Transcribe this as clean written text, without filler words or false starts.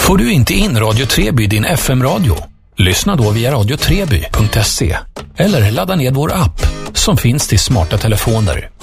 Får du inte in Radio Treby i din FM-radio? Lyssna då via radiotreby.se eller ladda ned vår app som finns till smarta telefoner.